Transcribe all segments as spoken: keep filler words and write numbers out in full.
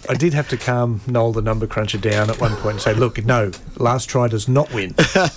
I did have to calm Noel the number cruncher down at one point and say, look, no, last try does not win.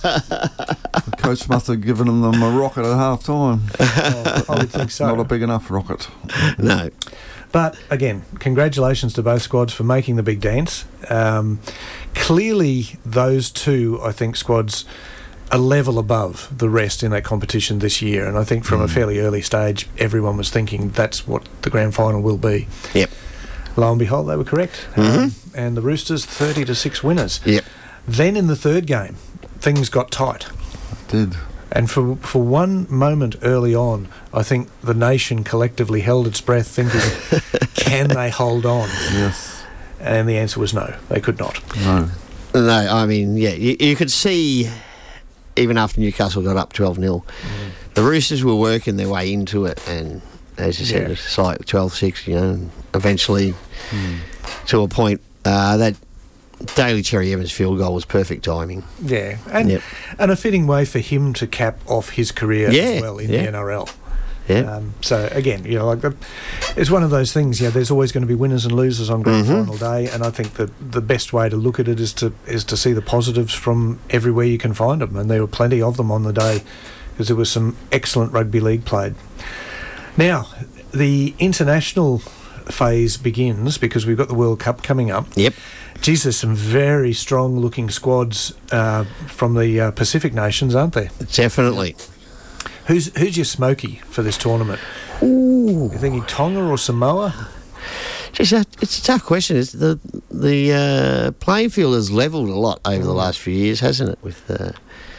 The coach must have given them a rocket at half time. Oh, I would think so. Not a big enough rocket. No. But again, congratulations to both squads for making the big dance. Um, clearly, those two, I think, squads a level above the rest in that competition this year, and I think from mm. a fairly early stage everyone was thinking that's what the grand final will be. Yep. Lo and behold, they were correct. Mm-hmm. Um, and the Roosters thirty to six winners. Yep. Then in the third game things got tight. It did. And for for one moment early on, I think the nation collectively held its breath thinking, can they hold on? Yes. And the answer was no, they could not. No. No, I mean, yeah, you, you could see even after Newcastle got up twelve nil, mm. the Roosters were working their way into it, and as you said, yeah. it's like twelve six, you know, and eventually mm. to a point uh, that Daly Cherry Evans field goal was perfect timing. Yeah, and yep. and a fitting way for him to cap off his career yeah, as well in yeah. the N R L. Yeah. Um, so again, you know, like the, it's one of those things. Yeah, there's always going to be winners and losers on grand mm-hmm. final day, and I think that the best way to look at it is to is to see the positives from everywhere you can find them, and there were plenty of them on the day because there was some excellent rugby league played. Now, the international phase begins because we've got the World Cup coming up. Yep. Geez, there's some very strong-looking squads uh, from the uh, Pacific nations, aren't there? Definitely. Who's who's your smoky for this tournament? Ooh. You thinking Tonga or Samoa? It's a, it's a tough question. It's the the uh, playing field has levelled a lot over mm. the last few years, hasn't it? With uh,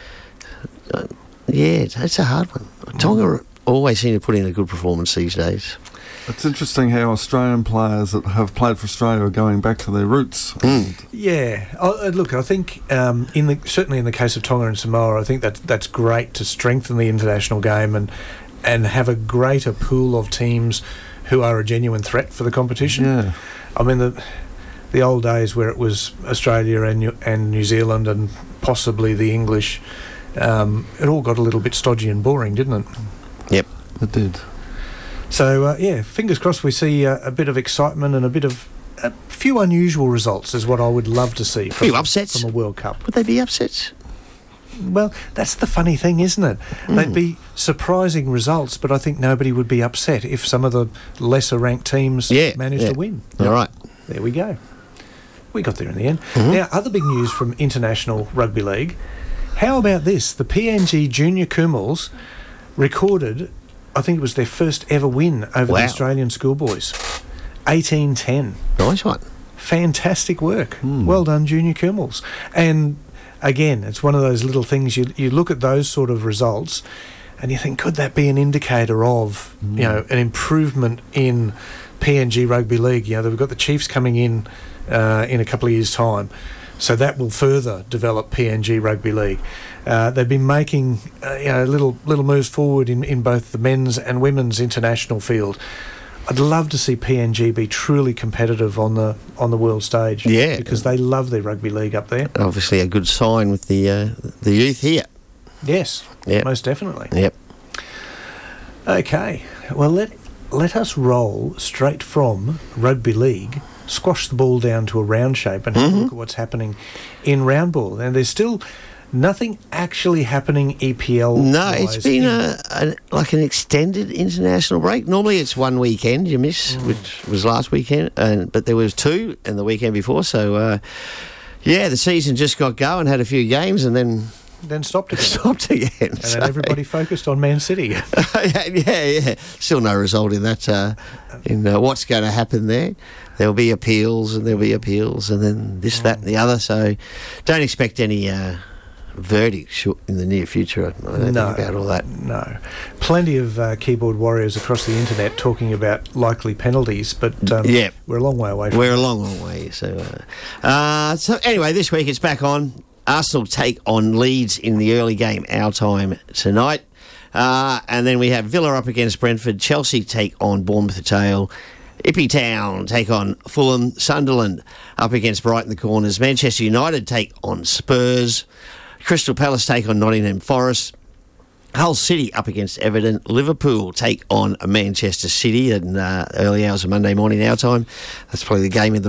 uh, yeah, it's, it's a hard one. Mm. Tonga always seem to put in a good performance these days. It's interesting how Australian players that have played for Australia are going back to their roots. Mm. Yeah, oh, look, I think um, in the certainly in the case of Tonga and Samoa, I think that's that's great to strengthen the international game and and have a greater pool of teams who are a genuine threat for the competition. Yeah, I mean the the old days where it was Australia and New, and New Zealand and possibly the English, um, it all got a little bit stodgy and boring, didn't it? Yep, it did. So, uh, yeah, fingers crossed we see uh, a bit of excitement and a bit of... A few unusual results is what I would love to see from, few upsets. from a World Cup. Would they be upsets? Well, that's the funny thing, isn't it? Mm. They'd be surprising results, but I think nobody would be upset if some of the lesser-ranked teams yeah, managed yeah. to win. All right. There we go. We got there in the end. Mm-hmm. Now, other big news from International Rugby League. How about this? The P N G Junior Kumals recorded... I think it was their first ever win over wow. the Australian schoolboys. eighteen ten. Nice one. Fantastic work. Mm. Well done, Junior Kumals. And again, it's one of those little things, you you look at those sort of results and you think, could that be an indicator of, mm. you know, an improvement in P N G Rugby League? You know, we've got the Chiefs coming in uh, in a couple of years' time. So that will further develop P N G Rugby League. Uh, they've been making uh, you know, little little moves forward in, in both the men's and women's international field. I'd love to see P N G be truly competitive on the on the world stage. Yeah, because they love their rugby league up there. Obviously, a good sign with the uh, the youth here. Yes, yep. most definitely. Yep. Okay, well let let us roll straight from rugby league. Squash the ball down to a round shape and have mm-hmm. a look at what's happening in round ball. And there's still nothing actually happening E P L. No, it's been a, a like an extended international break. Normally it's one weekend you miss, mm. which was last weekend, and but there was two and the weekend before. So, uh, yeah, the season just got going, had a few games, and then... Then stopped again. Stopped again. And so. then everybody focused on Man City. yeah, yeah, yeah. Still no result in that, uh, in uh, what's going to happen there. There'll be appeals and there'll be appeals and then this, mm. that and the other. So don't expect any uh, verdict in the near future. I don't no, think about all that. No. Plenty of uh, keyboard warriors across the internet talking about likely penalties, but um, yeah. we're a long way away from We're that. a long, long way. So, uh, uh, so anyway, this week it's back on. Arsenal take on Leeds in the early game, our time tonight. Uh, and then we have Villa up against Brentford. Chelsea take on Bournemouth at tail. Ippy Town take on Fulham. Sunderland up against Brighton the Corners. Manchester United take on Spurs. Crystal Palace take on Nottingham Forest. Hull City up against Everton. Liverpool take on Manchester City in uh, early hours of Monday morning our time. That's probably the game of the